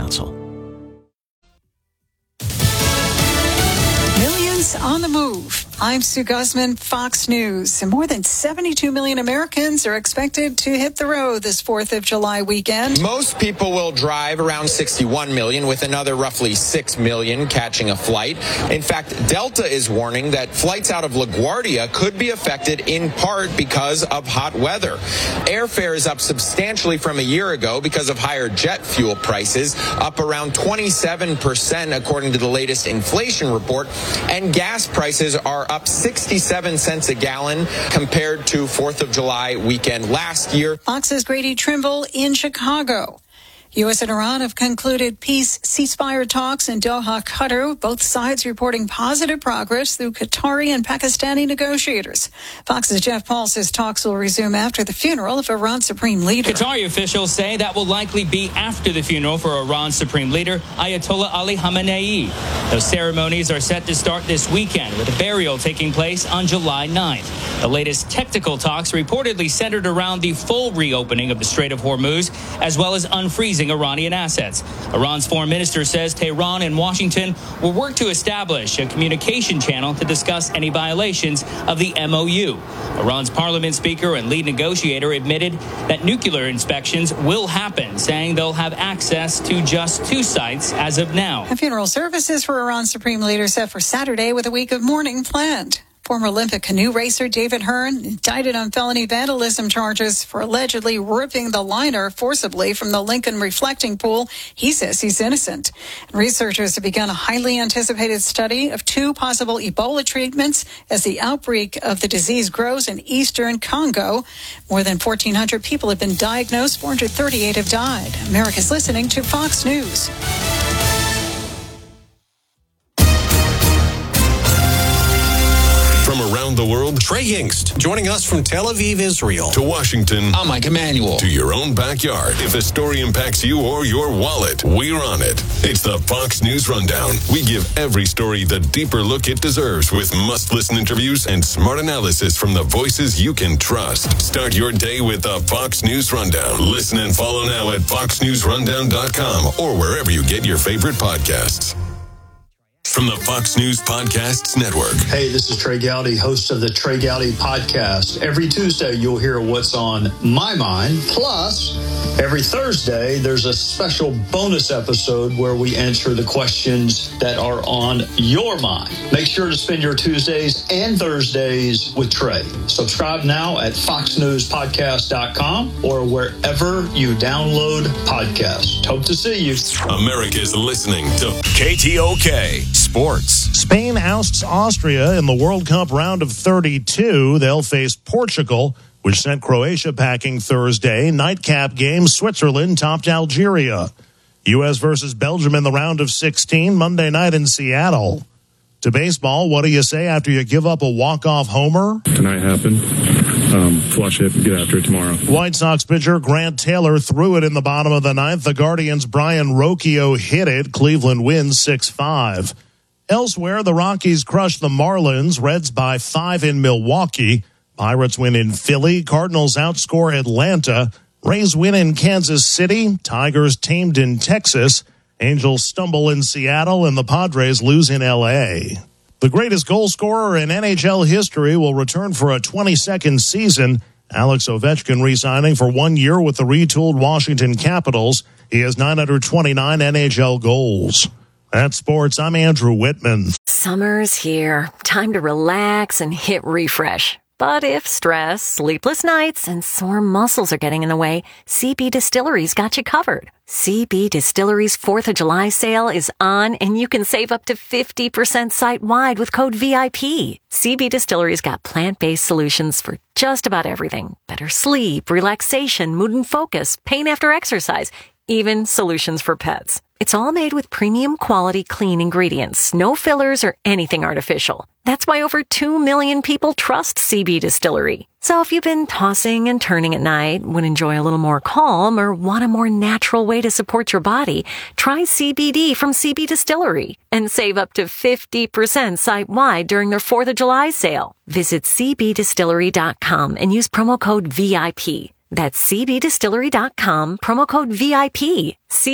Council. Millions on the move. I'm Sue Guzman, Fox News. And more than 72 million Americans are expected to hit the road this 4th of July weekend. Most people will drive, around 61 million, with another roughly 6 million catching a flight. In fact, Delta is warning that flights out of LaGuardia could be affected in part because of hot weather. Airfare is up substantially from a year ago because of higher jet fuel prices, up around 27% according to the latest inflation report. And gas prices are up 67 cents a gallon compared to 4th of July weekend last year. Fox's Grady Trimble in Chicago. U.S. and Iran have concluded peace ceasefire talks in Doha, Qatar. Both sides reporting positive progress through Qatari and Pakistani negotiators. Fox's Jeff Paul says talks will resume after the funeral of Iran's supreme leader. Qatari officials say that will likely be after the funeral for Iran's supreme leader, Ayatollah Ali Khamenei. Those ceremonies are set to start this weekend, with a burial taking place on July 9th. The latest technical talks reportedly centered around the full reopening of the Strait of Hormuz, as well as unfreezing Iranian assets. Iran's foreign minister says Tehran and Washington will work to establish a communication channel to discuss any violations of the MOU. Iran's parliament speaker and lead negotiator admitted that nuclear inspections will happen, saying they'll have access to just 2 sites as of now. And funeral services for Iran's supreme leader set for Saturday with a week of mourning planned. Former Olympic canoe racer David Hearn indicted on felony vandalism charges for allegedly ripping the liner forcibly from the Lincoln reflecting pool. He says he's innocent. Researchers have begun a highly anticipated study of 2 possible Ebola treatments as the outbreak of the disease grows in eastern Congo. More than 1,400 people have been diagnosed. 438 have died. America's listening to Fox News. From around the world, Trey Yingst, joining us from Tel Aviv, Israel. To Washington, I'm Mike Emanuel. To your own backyard. If a story impacts you or your wallet, we're on it. It's the Fox News Rundown. We give every story the deeper look it deserves with must-listen interviews and smart analysis from the voices you can trust. Start your day with the Fox News Rundown. Listen and follow now at foxnewsrundown.com or wherever you get your favorite podcasts. From the Fox News Podcasts Network. Hey, this is Trey Gowdy, host of the Trey Gowdy Podcast. Every Tuesday, you'll hear what's on my mind. Plus, every Thursday, there's a special bonus episode where we answer the questions that are on your mind. Make sure to spend your Tuesdays and Thursdays with Trey. Subscribe now at foxnewspodcast.com or wherever you download podcasts. Hope to see you. America's listening to KTOK Sports. Spain ousts Austria in the World Cup round of 32. They'll face Portugal, which sent Croatia packing Thursday. Nightcap game, Switzerland topped Algeria. U.S. versus Belgium in the round of 16, Monday night in Seattle. To baseball, what do you say after you give up a walk-off homer? Tonight happened. Flush it, get after it tomorrow. White Sox pitcher Grant Taylor threw it in the bottom of the ninth. The Guardians' Brian Rocchio hit it. Cleveland wins 6-5. Elsewhere, the Rockies crushed the Marlins. Reds by 5 in Milwaukee. Pirates win in Philly. Cardinals outscore Atlanta. Rays win in Kansas City. Tigers tamed in Texas. Angels stumble in Seattle, and the Padres lose in L.A. The greatest goal scorer in NHL history will return for a 22nd season. Alex Ovechkin re-signing for 1 year with the retooled Washington Capitals. He has 929 NHL goals. That's sports. I'm Andrew Whitman. Summer's here. Time to relax and hit refresh. But if stress, sleepless nights, and sore muscles are getting in the way, CB Distillery's got you covered. CB Distillery's 4th of July sale is on, and you can save up to 50% site-wide with code VIP. CB Distillery's got plant-based solutions for just about everything. Better sleep, relaxation, mood and focus, pain after exercise, even solutions for pets. It's all made with premium quality clean ingredients, no fillers or anything artificial. That's why over 2 million people trust CB Distillery. So if you've been tossing and turning at night, would enjoy a little more calm, or want a more natural way to support your body, try CBD from CB Distillery and save up to 50% site-wide during their 4th of July sale. Visit cbdistillery.com and use promo code VIP. That's cbdistillery.com, promo code VIP.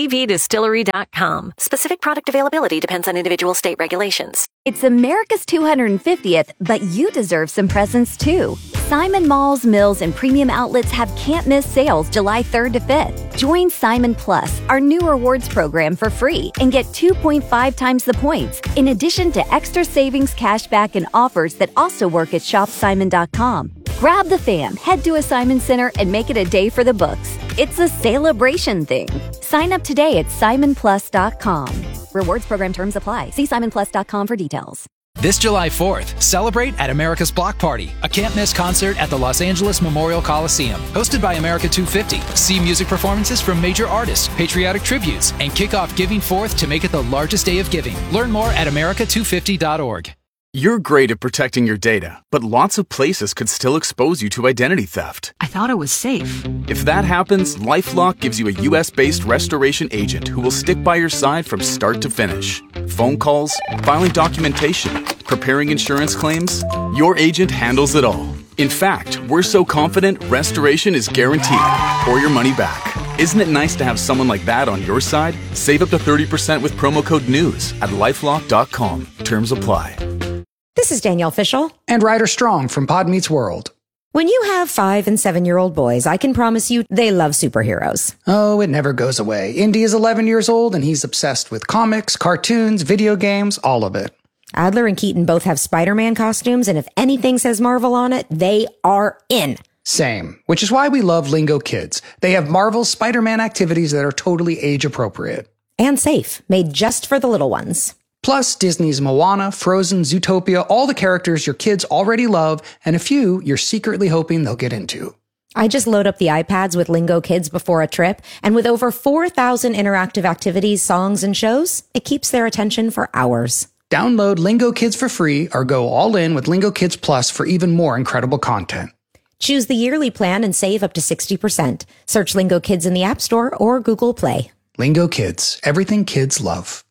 cbdistillery.com. Specific product availability depends on individual state regulations. It's America's 250th, but you deserve some presents too. Simon Malls, Mills, and premium outlets have can't-miss sales July 3rd to 5th. Join Simon Plus, our new rewards program, for free and get 2.5 times the points, in addition to extra savings, cashback, and offers that also work at shopsimon.com. Grab the fam, head to a Simon Center, and make it a day for the books. It's a celebration thing. Sign up today at simonplus.com. Rewards program terms apply. See simonplus.com for details. This July 4th, celebrate at America's Block Party, a can't-miss concert at the Los Angeles Memorial Coliseum. Hosted by America 250. See music performances from major artists, patriotic tributes, and kick off Giving Forth to make it the largest day of giving. Learn more at america250.org. You're great at protecting your data, but lots of places could still expose you to identity theft. I thought it was safe. If that happens, LifeLock gives you a US-based restoration agent who will stick by your side from start to finish. Phone calls, filing documentation, preparing insurance claims, your agent handles it all. In fact, we're so confident restoration is guaranteed or your money back. Isn't it nice to have someone like that on your side? Save up to 30% with promo code NEWS at LifeLock.com. Terms apply. This is Danielle Fishel. And Ryder Strong from Pod Meets World. When you have 5- and 7-year-old boys, I can promise you they love superheroes. Oh, it never goes away. Indy is 11 years old and he's obsessed with comics, cartoons, video games, all of it. Adler and Keaton both have Spider-Man costumes, and if anything says Marvel on it, they are in. Same, which is why we love Lingo Kids. They have Marvel's Spider-Man activities that are totally age-appropriate. And safe, made just for the little ones. Plus, Disney's Moana, Frozen, Zootopia, all the characters your kids already love, and a few you're secretly hoping they'll get into. I just load up the iPads with Lingo Kids before a trip, and with over 4,000 interactive activities, songs, and shows, it keeps their attention for hours. Download Lingo Kids for free or go all in with Lingo Kids Plus for even more incredible content. Choose the yearly plan and save up to 60%. Search Lingo Kids in the App Store or Google Play. Lingo Kids, everything kids love.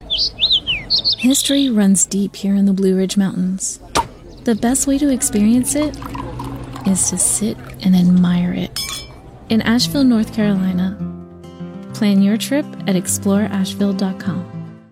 History runs deep here in the Blue Ridge Mountains. The best way to experience it is to sit and admire it. In Asheville, North Carolina. Plan your trip at exploreasheville.com.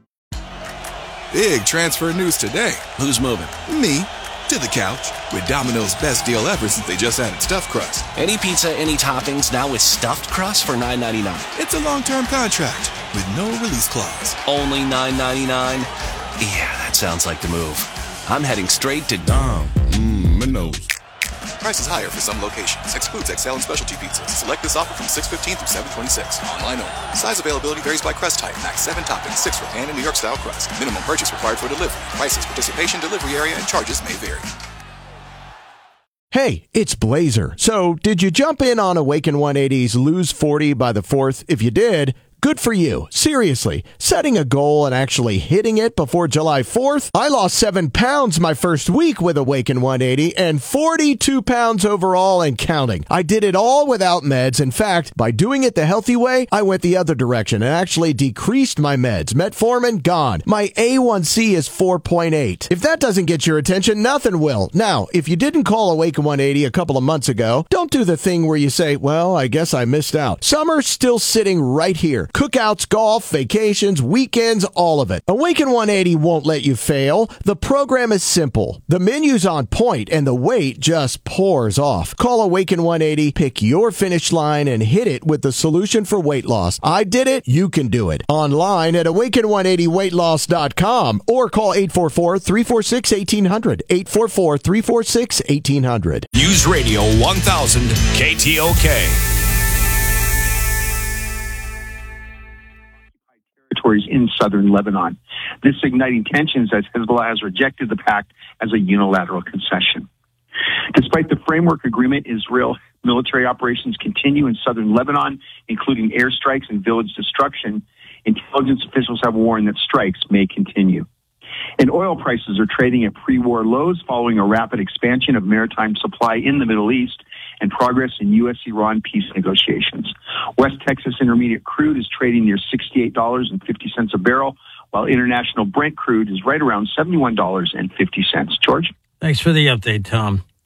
Big transfer news today. Who's moving? Me. To the couch. With Domino's best deal ever since they just added stuffed crust. Any pizza, any toppings, now with stuffed crust for $9.99. It's a long-term contract with no release clause. Only $9.99? Yeah, that sounds like the move. I'm heading straight to Domino's. Prices higher for some locations. Excludes XL and specialty pizzas. Select this offer from 6/15 through 7/26. Online only. Size availability varies by crust type. Max 7 toppings, 6 for pan and New York style crust. Minimum purchase required for delivery. Prices, participation, delivery area, and charges may vary. Hey, it's Blazer. So, did you jump in on Awaken 180's Lose 40 by the 4th? If you did, good for you. Seriously, setting a goal and actually hitting it before July 4th? I lost 7 pounds my first week with Awaken 180 and 42 pounds overall and counting. I did it all without meds. In fact, by doing it the healthy way, I went the other direction and actually decreased my meds. Metformin, gone. My A1C is 4.8. If that doesn't get your attention, nothing will. Now, if you didn't call Awaken 180 a couple of months ago, don't do the thing where you say, well, I guess I missed out. Summer's still sitting right here. Cookouts, golf, vacations, weekends, all of it. Awaken 180 won't let you fail. The program is simple. The menu's on point and the weight just pours off. Call Awaken 180, pick your finish line, and hit it with the solution for weight loss. I did it. You can do it. Online at awaken180weightloss.com or call 844-346-1800. 844-346-1800. News Radio 1000 KTOK. Territories in southern Lebanon. This igniting tensions as Hezbollah has rejected the pact as a unilateral concession. Despite the framework agreement, Israel military operations continue in southern Lebanon, including airstrikes and village destruction. Intelligence officials have warned that strikes may continue. And oil prices are trading at pre-war lows following a rapid expansion of maritime supply in the Middle East and progress in U.S.-Iran peace negotiations. West Texas Intermediate crude is trading near $68.50 a barrel, while international Brent crude is right around $71.50. George? Thanks for the update, Tom.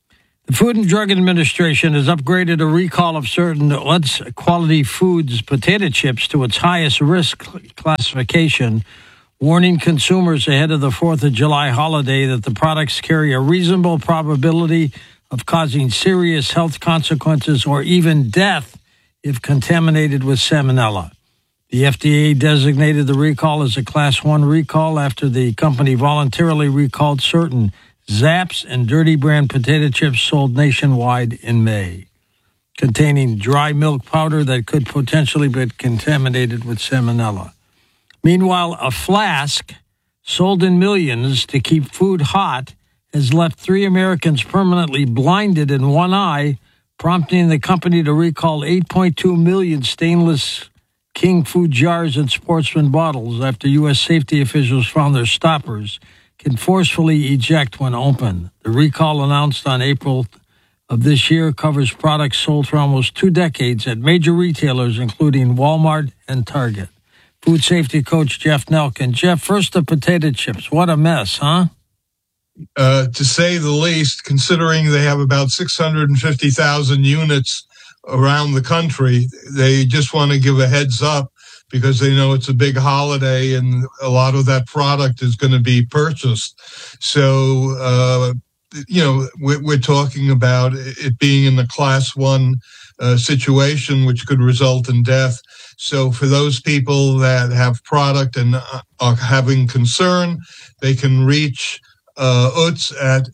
The Food and Drug Administration has upgraded a recall of certain Utz Quality Foods potato chips to its highest risk classification, warning consumers ahead of the 4th of July holiday that the products carry a reasonable probability of causing serious health consequences or even death if contaminated with salmonella. The FDA designated the recall as a Class 1 recall after the company voluntarily recalled certain Zapp's and Dirty brand potato chips sold nationwide in May, containing dry milk powder that could potentially be contaminated with salmonella. Meanwhile, a flask sold in millions to keep food hot has left 3 Americans permanently blinded in one eye, prompting the company to recall 8.2 million stainless King food jars and Sportsman bottles after U.S. safety officials found their stoppers can forcefully eject when open. The recall announced on April of this year covers products sold for almost 2 decades at major retailers, including Walmart and Target. Food safety coach Jeff Nelkin. Jeff, first the potato chips. What a mess, huh? To say the least, considering they have about 650,000 units around the country. They just want to give a heads up because they know it's a big holiday and a lot of that product is going to be purchased. So, we're talking about it being in the Class 1 situation, which could result in death. So for those people that have product and are having concern, they can reach UTZ at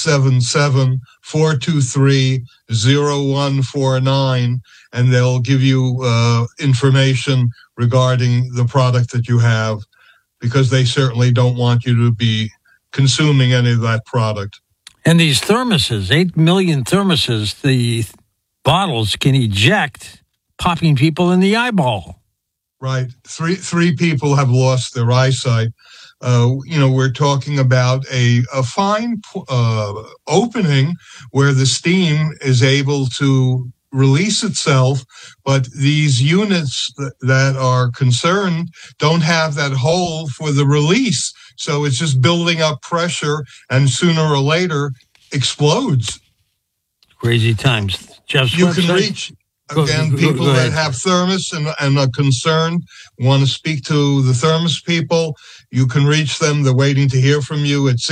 877-423-0149, and they'll give you information regarding the product that you have, because they certainly don't want you to be consuming any of that product. And these thermoses, 8 million thermoses, the bottles can eject, popping people in the eyeball. Right. Three people have lost their eyesight. We're talking about a fine opening where the steam is able to release itself, but these units that are concerned don't have that hole for the release. So it's just building up pressure and sooner or later explodes. Crazy times. Jeff's you website? Can reach, again, people that have thermos and are concerned, want to speak to the thermos people. You can reach them. They're waiting to hear from you at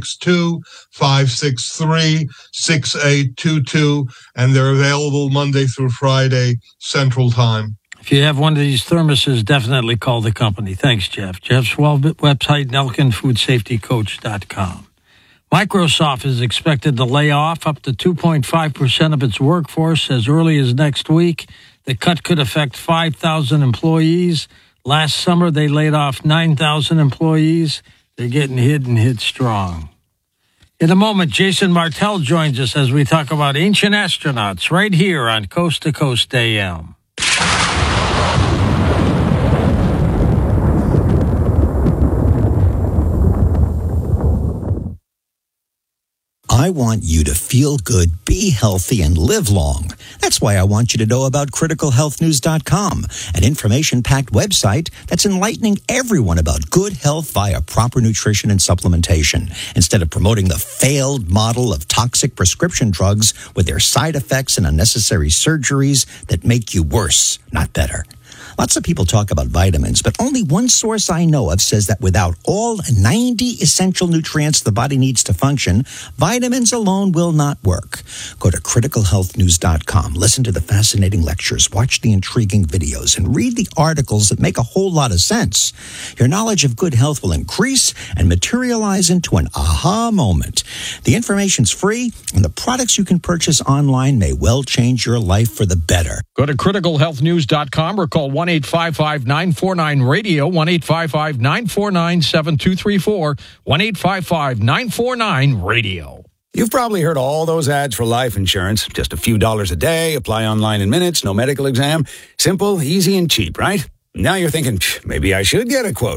662-563-6822, and they're available Monday through Friday, Central Time. If you have one of these thermoses, definitely call the company. Thanks, Jeff. Jeff's website, NelkinFoodSafetyCoach.com. Microsoft is expected to lay off up to 2.5% of its workforce as early as next week. The cut could affect 5,000 employees. Last summer, they laid off 9,000 employees. They're getting hit strong. In a moment, Jason Martell joins us as we talk about ancient astronauts right here on Coast to Coast AM. I want you to feel good, be healthy, and live long. That's why I want you to know about CriticalHealthNews.com, an information-packed website that's enlightening everyone about good health via proper nutrition and supplementation, instead of promoting the failed model of toxic prescription drugs with their side effects and unnecessary surgeries that make you worse, not better. Lots of people talk about vitamins, but only one source I know of says that without all 90 essential nutrients the body needs to function, vitamins alone will not work. Go to CriticalHealthNews.com, listen to the fascinating lectures, watch the intriguing videos, and read the articles that make a whole lot of sense. Your knowledge of good health will increase and materialize into an aha moment. The information's free, and the products you can purchase online may well change your life for the better. Go to CriticalHealthNews.com or call 1-855-949-RADIO, 1-855-949-7234, 1-855-949-RADIO. You've probably heard all those ads for life insurance. Just a few dollars a day, apply online in minutes, no medical exam. Simple, easy, and cheap, right? Now you're thinking, maybe I should get a quote.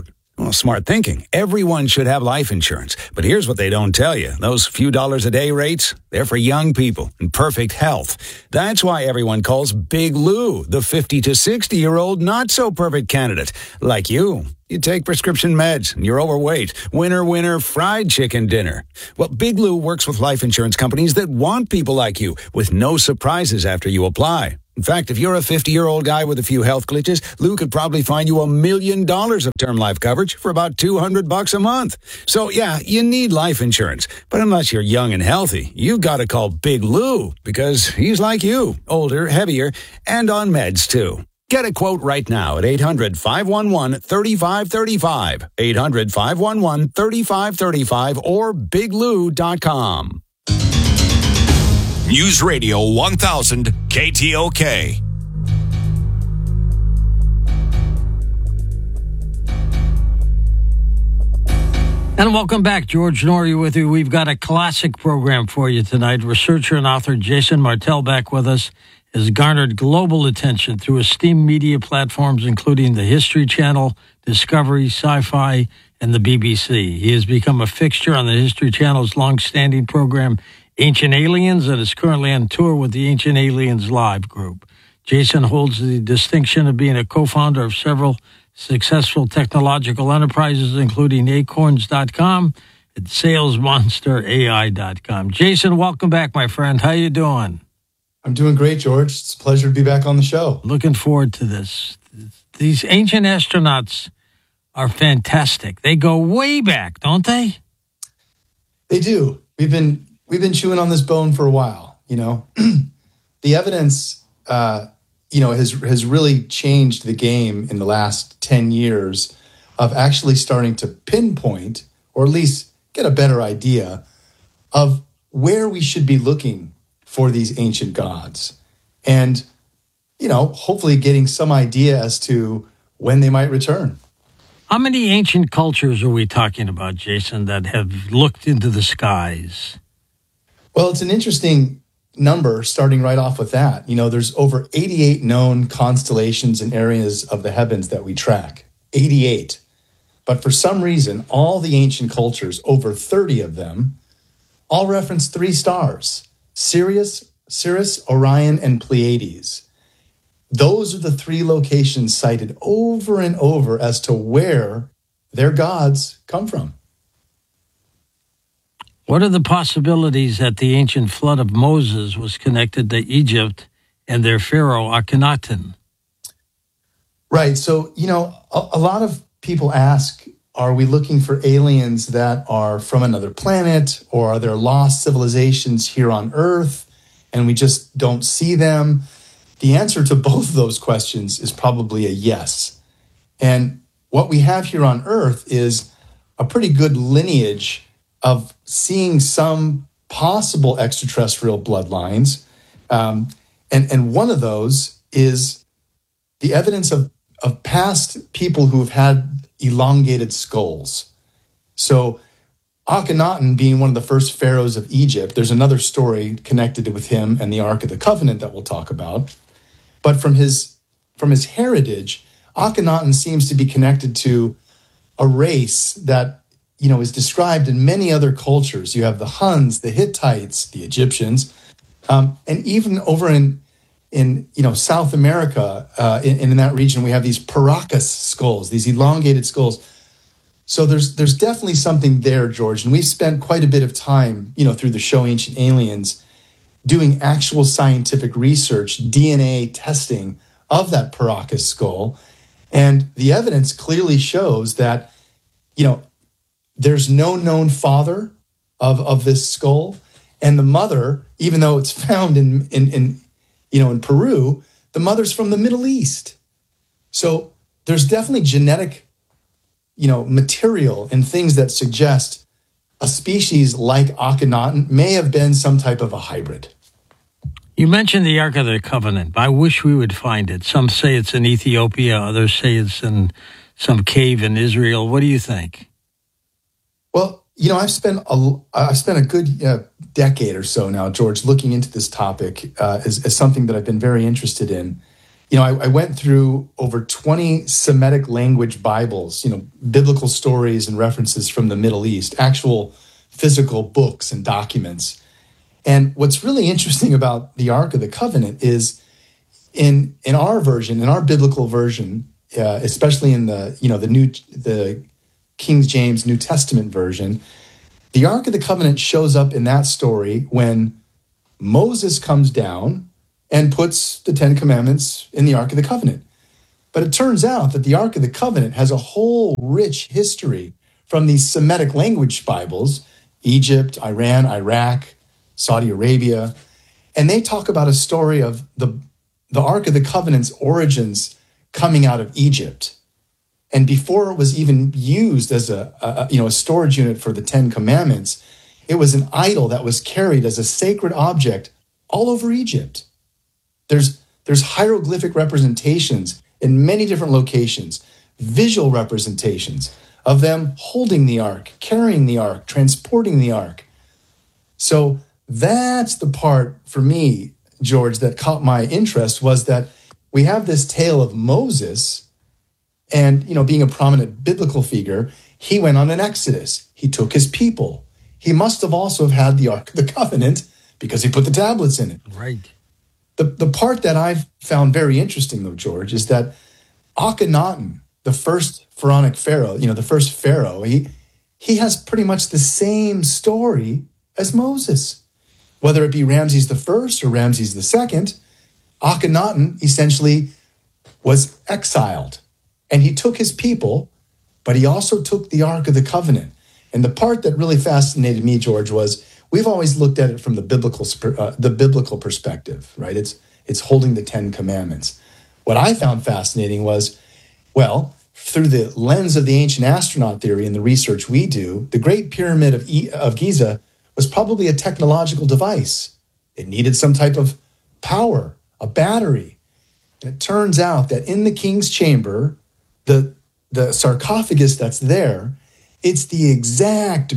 Well, smart thinking. Everyone should have life insurance. But here's what they don't tell you. Those few dollars a day rates, they're for young people in perfect health. That's why everyone calls Big Lou the 50 to 60-year-old not-so-perfect candidate. Like you. You take prescription meds, and you're overweight. Winner, fried chicken dinner. Well, Big Lou works with life insurance companies that want people like you, with no surprises after you apply. In fact, if you're a 50-year-old guy with a few health glitches, Lou could probably find you $1 million of term life coverage for about $200 a month. So, yeah, you need life insurance. But unless you're young and healthy, you got to call Big Lou, because he's like you, older, heavier, and on meds, too. Get a quote right now at 800-511-3535, 800-511-3535, or biglou.com. News Radio 1000 KTOK. And welcome back. George Noory with you. We've got a classic program for you tonight. Researcher and author Jason Martell back with us has garnered global attention through esteemed media platforms, including the History Channel, Discovery, Sci-Fi, and the BBC. He has become a fixture on the History Channel's long-standing program, Ancient Aliens, and is currently on tour with the Ancient Aliens Live group. Jason holds the distinction of being a co-founder of several successful technological enterprises, including Acorns.com and SalesMonsterAI.com. Jason, welcome back, my friend. How you doing? I'm doing great, George. It's a pleasure to be back on the show. Looking forward to this. These ancient astronauts are fantastic. They go way back, don't they? They do. We've been chewing on this bone for a while, you know. The evidence, has really changed the game in the last 10 years of actually starting to pinpoint, or at least get a better idea of where we should be looking for these ancient gods. And, hopefully getting some idea as to when they might return. How many ancient cultures are we talking about, Jason, that have looked into the skies? Well, it's an interesting number, starting right off with that. There's over 88 known constellations and areas of the heavens that we track. 88. But for some reason, all the ancient cultures, over 30 of them, all reference 3 stars: Sirius, Orion, and Pleiades. Those are the 3 locations cited over and over as to where their gods come from. What are the possibilities that the ancient flood of Moses was connected to Egypt and their pharaoh Akhenaten? Right. So, a lot of people ask, are we looking for aliens that are from another planet, or are there lost civilizations here on Earth and we just don't see them? The answer to both of those questions is probably a yes. And what we have here on Earth is a pretty good lineage of seeing some possible extraterrestrial bloodlines. And one of those is the evidence of past people who have had elongated skulls. So Akhenaten being one of the first pharaohs of Egypt, there's another story connected with him and the Ark of the Covenant that we'll talk about. But from his heritage, Akhenaten seems to be connected to a race that is described in many other cultures. You have the Huns, the Hittites, the Egyptians, and even over in South America, in that region, we have these Paracas skulls, these elongated skulls. So there's definitely something there, George, and we've spent quite a bit of time, through the show Ancient Aliens, doing actual scientific research, DNA testing of that Paracas skull, and the evidence clearly shows that, there's no known father of this skull, and the mother, even though it's found in Peru, the mother's from the Middle East. So there's definitely genetic, material and things that suggest a species like Akhenaten may have been some type of a hybrid. You mentioned the Ark of the Covenant. I wish we would find it. Some say it's in Ethiopia. Others say it's in some cave in Israel. What do you think? Well, I've spent a good decade or so now, George, looking into this topic as something that I've been very interested in. I went through over 20 Semitic language Bibles, biblical stories and references from the Middle East, actual physical books and documents. And what's really interesting about the Ark of the Covenant is in our version, in our biblical version, especially in the King James New Testament version, the Ark of the Covenant shows up in that story when Moses comes down and puts the Ten Commandments in the Ark of the Covenant. But it turns out that the Ark of the Covenant has a whole rich history from these Semitic language Bibles, Egypt, Iran, Iraq, Saudi Arabia, and they talk about a story of the Ark of the Covenant's origins coming out of Egypt. And before it was even used as a storage unit for the Ten Commandments, it was an idol that was carried as a sacred object all over Egypt. There's hieroglyphic representations in many different locations, visual representations of them holding the ark, carrying the ark, transporting the ark. So that's the part for me, George, that caught my interest, was that we have this tale of Moses and, being a prominent biblical figure, he went on an exodus. He took his people. He must have also had the Ark of the Covenant because he put the tablets in it. Right. The part that I've found very interesting, though, George, is that Akhenaten, the first pharaonic pharaoh, the first pharaoh, he has pretty much the same story as Moses. Whether it be Ramses I or Ramses II, Akhenaten essentially was exiled. And he took his people, but he also took the Ark of the Covenant. And the part that really fascinated me, George, was we've always looked at it from the biblical perspective, right? It's holding the Ten Commandments. What I found fascinating was, through the lens of the ancient astronaut theory and the research we do, the Great Pyramid of Giza was probably a technological device. It needed some type of power, a battery. And it turns out that in the king's chamber, the sarcophagus that's there, it's the exact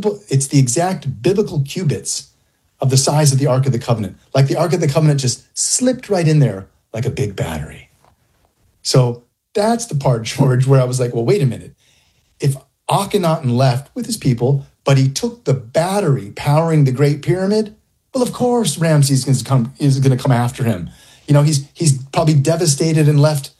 biblical cubits of the size of the Ark of the Covenant. Like the Ark of the Covenant just slipped right in there like a big battery. So that's the part, George, where I was like, well, wait a minute. If Akhenaten left with his people, but he took the battery powering the Great Pyramid, well, of course Ramses is going to come after him. He's probably devastated and left,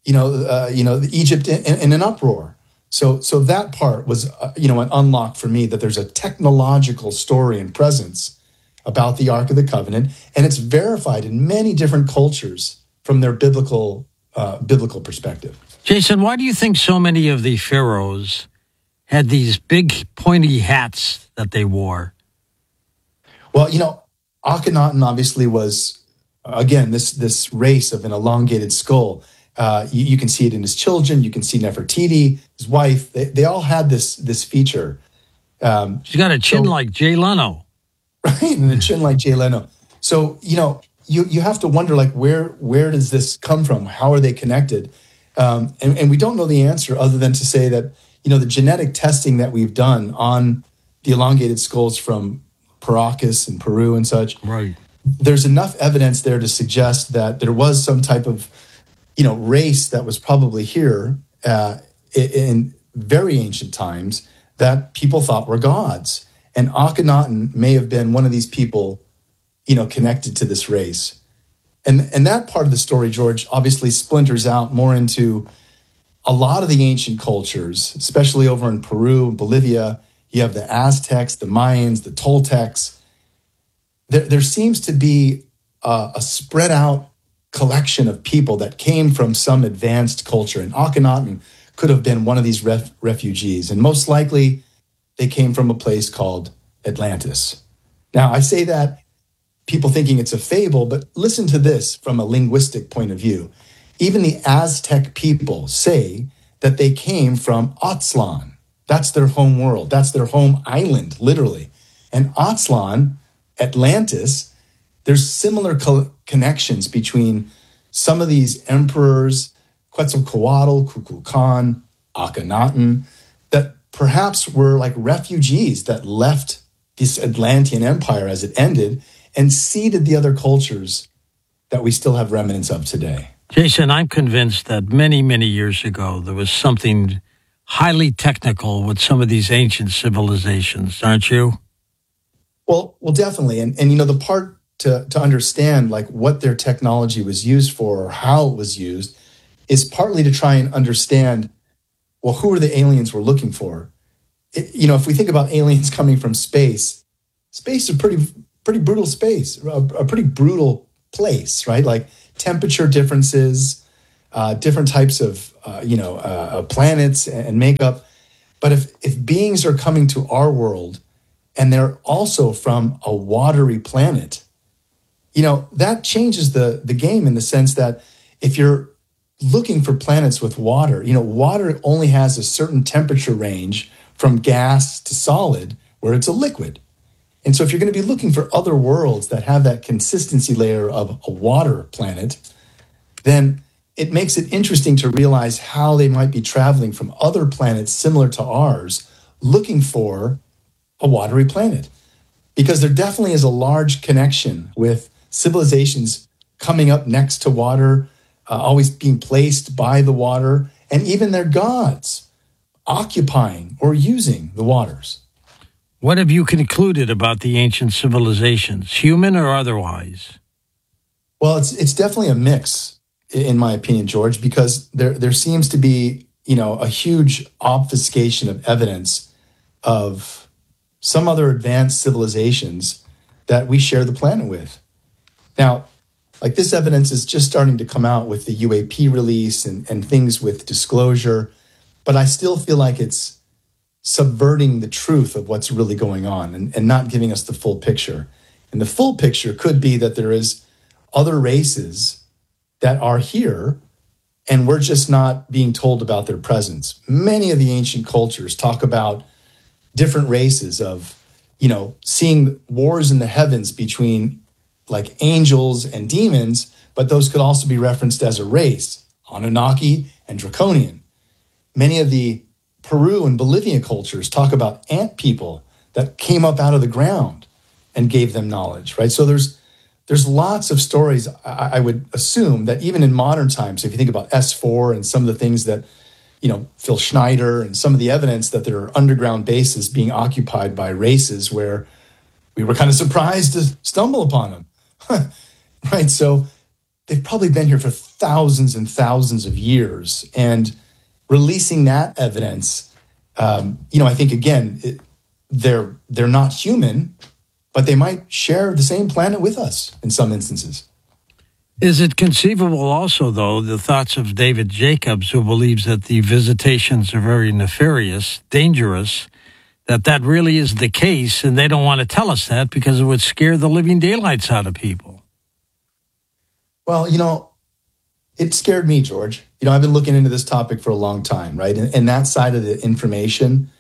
Egypt in an uproar. So that part was, an unlock for me, that there's a technological story and presence about the Ark of the Covenant, and it's verified in many different cultures from their biblical perspective. Jason, why do you think so many of the pharaohs had these big pointy hats that they wore? Well, Akhenaten obviously was, again, this race of an elongated skull. You can see it in his children. You can see Nefertiti, his wife. They all had this feature. She's got a chin like Jay Leno. Right, and a chin like Jay Leno. So, you have to wonder, like, where does this come from? How are they connected? And we don't know the answer other than to say that, the genetic testing that we've done on the elongated skulls from Paracas and Peru and such, right? There's enough evidence there to suggest that there was some type of, race that was probably here in very ancient times that people thought were gods. And Akhenaten may have been one of these people, connected to this race. And that part of the story, George, obviously splinters out more into a lot of the ancient cultures, especially over in Peru and Bolivia. You have the Aztecs, the Mayans, the Toltecs. There seems to be a spread out collection of people that came from some advanced culture. And Akhenaten could have been one of these refugees. And most likely they came from a place called Atlantis. Now, I say that people thinking it's a fable, but listen to this from a linguistic point of view. Even the Aztec people say that they came from Aztlan. That's their home world. That's their home island, literally. And Aztlan, Atlantis, there's similar connections between some of these emperors, Quetzalcoatl, Kukulkan, Akhenaten, that perhaps were like refugees that left this Atlantean empire as it ended and seeded the other cultures that we still have remnants of today. Jason, I'm convinced that many, many years ago, there was something highly technical with some of these ancient civilizations, aren't you? Well, definitely. And the part to understand like what their technology was used for or how it was used is partly to try and understand, well, who are the aliens we're looking for? If we think about aliens coming from space is a pretty brutal space, a pretty brutal place, right? Like temperature differences, different types of, planets and makeup. But if beings are coming to our world and they're also from a watery planet, that changes the game in the sense that if you're looking for planets with water, water only has a certain temperature range from gas to solid where it's a liquid. And so if you're going to be looking for other worlds that have that consistency layer of a water planet, then it makes it interesting to realize how they might be traveling from other planets similar to ours, looking for a watery planet. Because there definitely is a large connection with civilizations coming up next to water, always being placed by the water, and even their gods occupying or using the waters. What have you concluded about the ancient civilizations, human or otherwise? Well, it's definitely a mix, in my opinion, George, because there seems to be, a huge obfuscation of evidence of some other advanced civilizations that we share the planet with. Now, like this evidence is just starting to come out with the UAP release and things with disclosure, but I still feel like it's subverting the truth of what's really going on and not giving us the full picture. And the full picture could be that there is other races that are here and we're just not being told about their presence. Many of the ancient cultures talk about different races of, seeing wars in the heavens between like angels and demons, but those could also be referenced as a race, Anunnaki and Draconian. Many of the Peru and Bolivian cultures talk about ant people that came up out of the ground and gave them knowledge, right? So there's lots of stories. I would assume that even in modern times, if you think about S4 and some of the things that, Phil Schneider and some of the evidence that there are underground bases being occupied by races where we were kind of surprised to stumble upon them, right? So they've probably been here for thousands and thousands of years, and releasing that evidence, I think again, they're not human, but they might share the same planet with us in some instances. Is it conceivable also, though, the thoughts of David Jacobs, who believes that the visitations are very nefarious, dangerous, that really is the case, and they don't want to tell us that because it would scare the living daylights out of people? Well, it scared me, George. I've been looking into this topic for a long time, right? And that side of the information,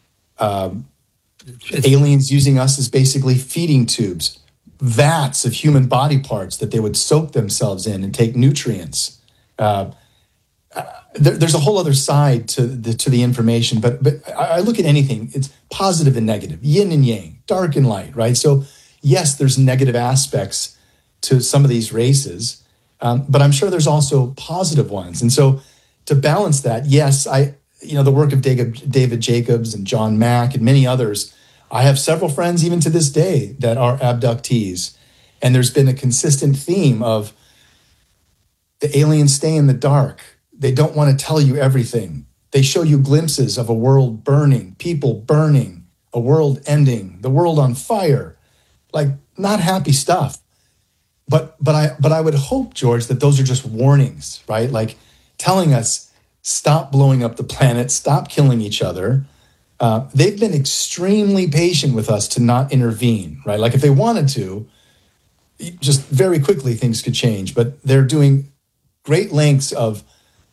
aliens using us as basically feeding tubes, vats of human body parts that they would soak themselves in and take nutrients. There's a whole other side to the information, but I look at anything, it's positive and negative, yin and yang, dark and light, right? So yes, there's negative aspects to some of these races, but I'm sure there's also positive ones. And so to balance that, yes, the work of David Jacobs and John Mack and many others, I have several friends even to this day that are abductees. And there's been a consistent theme of the aliens stay in the dark. They don't want to tell you everything. They show you glimpses of a world burning, people burning, a world ending, the world on fire, like not happy stuff. But I would hope, George, that those are just warnings, right? Like telling us, stop blowing up the planet, stop killing each other. They've been extremely patient with us to not intervene, right? Like if they wanted to, just very quickly things could change. But they're doing great lengths of,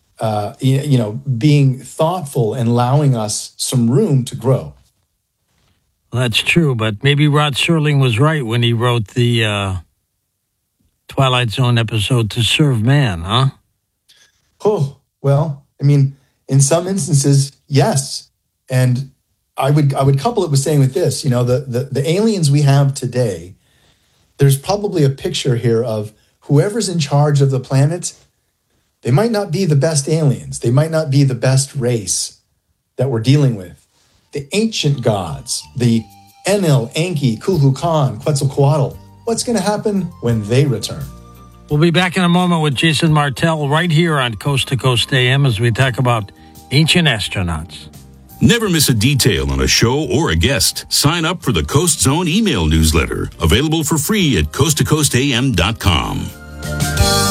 being thoughtful and allowing us some room to grow. Well, that's true, but maybe Rod Serling was right when he wrote the Twilight Zone episode To Serve Man, huh? Oh, well, I mean, in some instances, yes. And I would couple it with saying with this, the aliens we have today, there's probably a picture here of whoever's in charge of the planet, They might not be the best aliens. They might not be the best race that we're dealing with. The ancient gods, the Enlil, Enki, Kukulkan, Quetzalcoatl. What's going to happen when they return? We'll be back in a moment with Jason Martell right here on Coast to Coast AM as we talk about ancient astronauts. Never miss a detail on a show or a guest. Sign up for the Coast Zone email newsletter, available for free at coasttocoastam.com.